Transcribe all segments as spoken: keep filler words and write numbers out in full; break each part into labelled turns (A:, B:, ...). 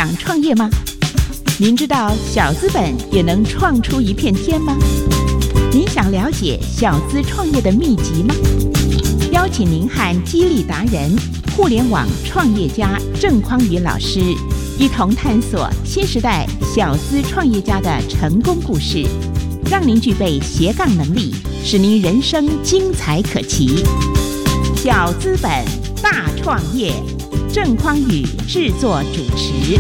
A: 想创业吗？您知道小资本也能创出一片天吗？您想了解小资创业的秘籍吗？邀请您和激励达人、互联网创业家郑匡宇老师一同探索新时代小资创业家的成功故事，让您具备斜杠能力，使您人生精彩可期。小资本大创业，郑匡宇制作主持。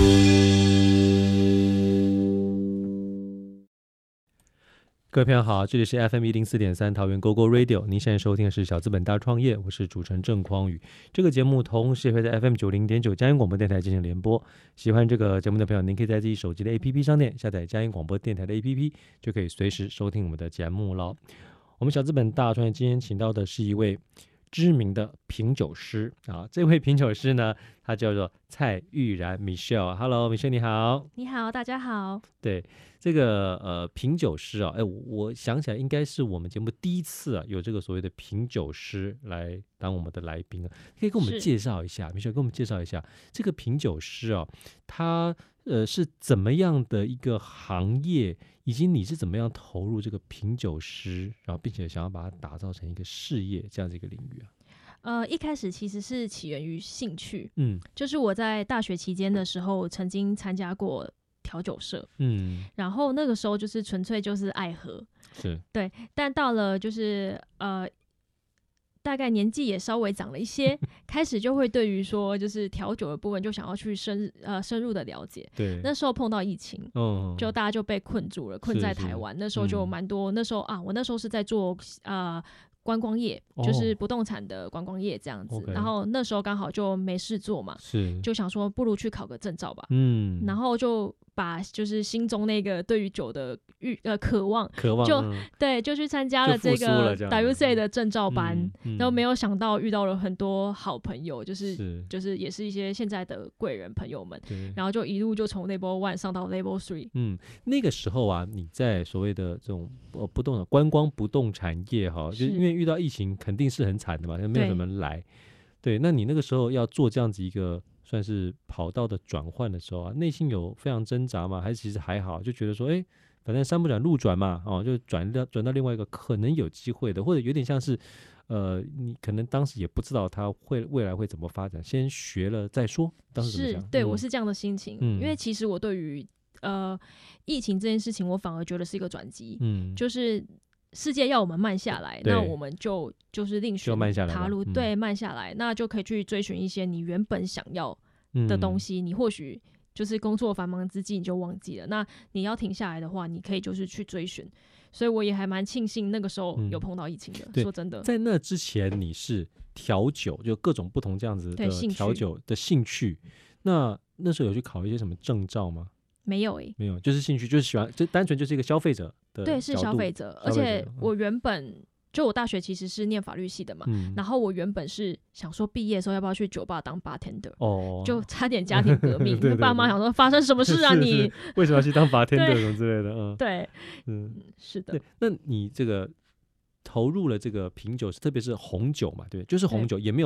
B: 各位朋友好，这里是 F M 一零四点三桃园 Go Go Radio， 您现在收听的是小资本大创业，我是主持人郑匡宇。这个节目同时也会在 F M 九零点九佳音广播电台进行联播。喜欢这个节目的朋友，您可以在自己手机的 A P P 商店下载佳音广播电台的 A P P， 就可以随时收听我们的节目了。我们小资本大创业今天请到的是一位知名的品酒师啊，这位品酒师呢，他叫做蔡玉然 Michelle。Hello Michelle， 你好。
C: 你好，大家好。
B: 对，这个呃品酒师啊，哎，我想起来应该是我们节目第一次啊有这个所谓的品酒师来当我们的来宾啊，可以跟我们介绍一下 Michelle， 跟我们介绍一下这个品酒师啊，他呃是怎么样的一个行业，以及你是怎么样投入这个品酒师，然后并且想要把它打造成一个事业这样的一个领域啊？
C: 呃，一开始其实是起源于兴趣，
B: 嗯，
C: 就是我在大学期间的时候，曾经参加过调酒社，
B: 嗯，
C: 然后那个时候就是纯粹就是爱喝，
B: 是
C: 对，但到了就是呃。大概年纪也稍微长了一些，开始就会对于说就是调酒的部分就想要去深呃深入的了解。
B: 对，
C: 那时候碰到疫情，
B: 哦，
C: 就大家就被困住了，困在台湾。那时候就蛮多，嗯、那时候啊，我那时候是在做呃观光业，哦、就是不动产的观光业这样子。Okay. 然后那时候刚好就没事做嘛，
B: 是就
C: 想说不如去考个证照吧。
B: 嗯，
C: 然后就把就是心中那个对于酒的欲呃渴望，
B: 渴望
C: 就、
B: 嗯、
C: 对，就去参加了这个 W C 的证照班，嗯嗯、然后没有想到遇到了很多好朋友，就是
B: 是
C: 就是也是一些现在的贵人朋友们，然后就一路就从 Level One 上到 Level Three。
B: 嗯，那个时候啊，你在所谓的这种呃不动产观光不动产业哈，就因为遇到疫情肯定是很惨的嘛，没有什么人来。对，那你那个时候要做这样子一个算是跑道的转换的时候啊，内心有非常挣扎吗？还是其实还好，就觉得说，哎，反正山不转路转嘛，哦，就转到转到另外一个可能有机会的，或者有点像是，呃，你可能当时也不知道他会未来会怎么发展，先学了再说。当时怎么想？
C: 是，对、
B: 嗯、
C: 我是这样的心情，
B: 嗯、
C: 因为其实我对于呃疫情这件事情，我反而觉得是一个转机，嗯，就是。世界要我们慢下来，那我们就就是另寻他路，对，慢下来，那就可以去追寻一些你原本想要的东西。嗯、你或许就是工作繁忙之际你就忘记了，那你要停下来的话，你可以就是去追寻。所以我也还蛮庆幸那个时候有碰到疫情的。嗯、说真的，
B: 在那之前你是调酒，就各种不同这样子的调酒的兴趣。那那时候有去考一些什么证照吗？
C: 没有诶、欸，
B: 没有，就是兴趣，就是喜欢，就单纯就是一个消费者的，
C: 对，是消费者。而且我原本就我大学其实是念法律系的嘛，嗯、然后我原本是想说毕业的时候要不要去酒吧当 bartender，哦，就差点家庭革命。对对对，爸妈想说发生什么事啊你？
B: 是是为什么要去当 bartender 什么之类的？嗯，
C: 对，嗯，是的。
B: 那你这个投入了这个品酒，特别是红酒嘛，对，就是红酒，也没有。